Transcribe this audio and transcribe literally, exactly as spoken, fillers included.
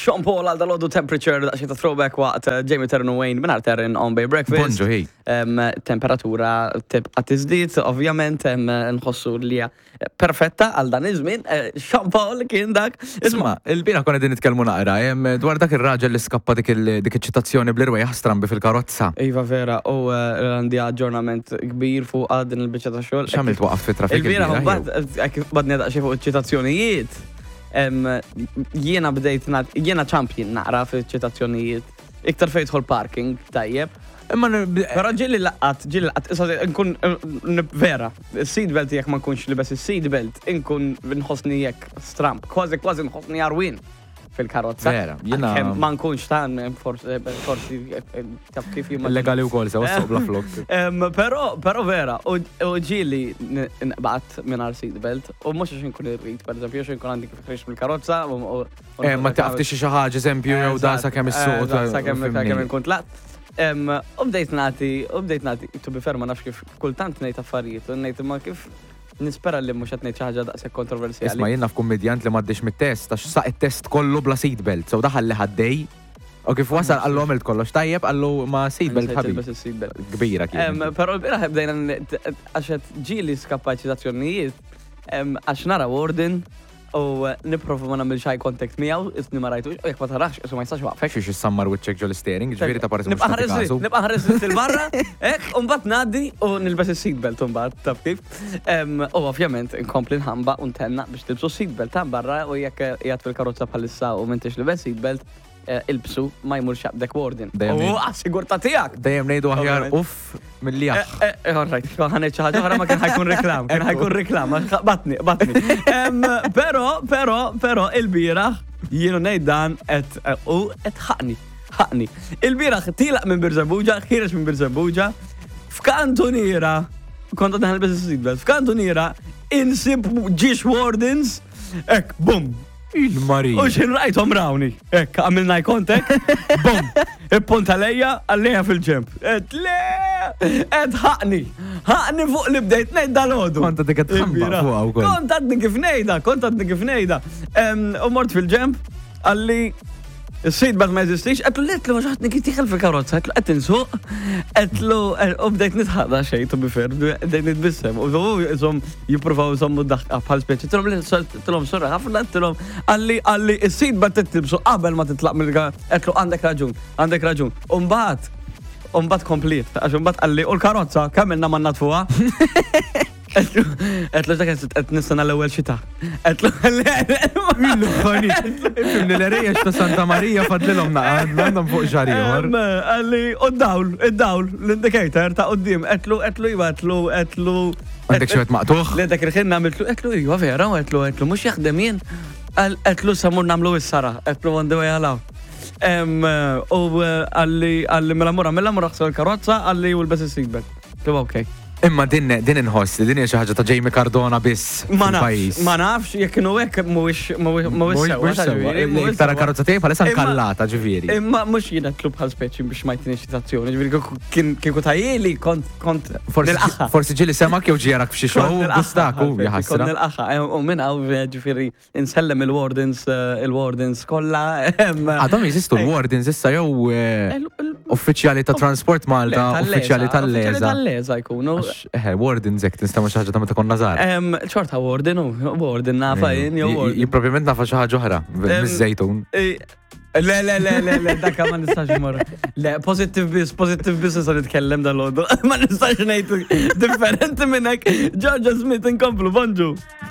Sean Paul għal dal-għodu temperature da xita throwback waqt Jamie Terran u Wayne minar Terran on Bay Breakfast. Bonġu, hej. Em, temperatura tibqa' tiżdied, ovvjament em, nħossu li hija perfetta għal dan iż-żmien. Eh, Sean Paul kien dak. Isma, il-bira konna din nitkellmu naqra, em, dwar dak ir-raġel li skappa dik il- dik iċ-ċitazzjoni bl-irwej strambi fil-karozza. Iva vera, u eh, għandi aġġornament kbir fuq għad din il-biċċa ta' xogħol. X'għamilt waqaf fit-trafik Il-bira il-bira, mbagħad badni daqsxejn fuq iċ-ċitazzjonijiet. Em, jiena bdejt nagħt- jiena champion naqra fiċ-ċitazzjonijiet. Iktar fejn jidħol parking tajjeb. Imma n- Però ġilli laqqat, ġilli laqqat, issa nkun n- vera, il-seatbelt jekk ma nkunx libes il-seatbelt, inkun nħossni jekk stramp, kważi kważi nħossni arwin fil-karozza. Vera, jiena- Kemm ma nkunx tan, forsi, forsi, taf kif jumma. Illegali wkoll sew Eh. soq bla flok. Em, Però, però vera, u u ġili nqbaqt mingħajr seatbelt, u mhux għax inkun irrid, per eżempju, għax inkun għandi kif bil-karozza, u- u- u- Eh, ma taqftix xi ħaġa eżempju jew da sakemm is-suq. Eżatt, sakemm sakemm inkun tlaqt. Em, U bdejt nagħti, u bdejt nagħti, to be fair ma nafx kif kultant ngħid affarijiet, u ngħid imma kif nispera li mhux qed ngħid xi ħaġa daqshekk kontroversjali. Isma' jien naf kummedjant li m'għaddix mit-test, għax saq it-test kollu bla seatbelt, sew daħal li ħaddej. U kif wasal għallu għamilt kollox tajjeb, għallu ma seatbelt ħabib. Tilbes il-seatbelt. Kbira Em, kien. Però l-biraħ bdejna n- t- għax qed ġieli skappa ċitazzjonijiet, em, għax nara Warden u nipprovu ma nagħmilx eye contact miegħu, isni ma rajtux, u jekk ma tarax, isu ma jistax waqfek. Fekk xiex is-sammar wiċċek ġol steering, ġifieri ta' parsi mhux Nibqa' tagħti ħares kasu. nibqa' ħares il-barra, hekk, u mbagħad ngħaddi u nilbes is-seatbelt u mbagħad taf kif. Em, U ovvjament inkompli nħamba u ntenna biex tilbsu seatbelt ta' barra u jekk qiegħed fil-karozza bħalissa u m'intix libes seatbelt, eh, ilbsu ma jmurx jaqbdek Warden. Dejjem U jgħid. għas-sigurtà tiegħek. Dejjem ngħidu aħjar Ovvjament. uff mill-jaħ. Eh, eh, all right, ħanet xi ħaġa oħra ma kien ħajkun reklam, kien ħajkun reklam, għax batni, batni. Em, Però, però, però il-bieraħ jienu ngħid dan qed eh, u qed ħaqni, ħaqni. Il-bieraħ tilaq minn Birżebbuġa, ħireġ minn Birżebbuġa, f'kantuniera, kont qed naħlbes is-seatbelt, f'kantuniera insib ġiex Wardens, ek, bum, Il-Mari. u xin rajtom rawni. Ek, għamilna eye contact, bum, il-punt għalejja, għalleja fil-ġemp. Et le, et ħaqni, ħaqni fuq li bdejt nejt dal-ħodu. Konta dik qed tħamba Il-bira. fuqha wkoll. Kont għadni kif nejda, kont għadni kif nejda. Em, U mort fil-ġemp, għalli, il-seatbelt ma jizistix, għetlu li għetlu maġaħtni kif tiħal fil-karozza, għetlu għet insuq, għetlu, u bdejt nitħadda xej, tu bifer, bdejt nitbissem, u u jizom jiprofaw jizommu daħqa bħal speċi, t-lom li t-lom sorra, ħafna t-lom, għalli, għalli, il-seatbelt t-tibsu qabel ma titlaq mill-ga, għetlu għandek raġun, għandek raġun, umbat, umbat komplit, għax umbat għalli, u l-karozza, kamilna mannat fuqa, għetlu dak għet nistana l-ewel xita, għetlu Illu ħani. Fimni l-erejja ta' Santa Marija fadlilhom naqad, għandhom fuq ġarjor. għalli, u d-dawl, id-dawl, l-indicator ta' qoddim, għetlu, għetlu, għetlu, għetlu. Għandek xewet maqtuħ? Le dak il-ħin għamiltlu, għetlu, iwa vera, għetlu, għetlu, mux jaħdem jien. Għetlu, samur namlu is-sara, għetlu għandu għalaw. U għalli, għalli, mela mura, mela mura xsel karozza, għalli u l-bess il-seatbelt. Għalli, ok. Imma din din inħoss li din hija xi ħaġa ta' Jamie Cardona biss Ma nafx, fil-pajjiż. ma nafx, jekk kienu hekk mhuwiex mhuwiex sewa, ta' ġifieri, mhuwiex Tara sewa. karozza tiegħi bħalissa Imma- nkallata ġifieri. Imma mhux jiena tlub bħal speċi biex ma jtini ċitazzjoni, ġifieri kieku- kien kieku tajjeli kont kont Forsi nilqaħħa. forsi ġieli semak jew ġierak f'xi show Kont nilqaħħa, gustak u Kont jaħassra. nilqaħħa, u minn hawn ġifieri insellem il-wardens eh, il-wardens kollha. em, Għadhom jeżistu l-wardens issa jew eh, il- il- uffiċjali ta' Transport le, Malta, tal-leża, uffiċjali Uffiċjali tal-leża. tal-leża jkunu. Eh, wardens hekk tinstema xi ħaġa ta' meta konna żgħar. Em, ċorta warden u warden nafa jien jew warden. Jipprovjament nafa xi ħaġa oħra biż-żejtun. Eh, Le, le, le, le, le, dakka ma nistax imur. Le, positive biz, positive business għan nitkellem dal-ħodu. Ma nistax nejtu differenti minnek. Georgia Smith inkomplu, bonġu.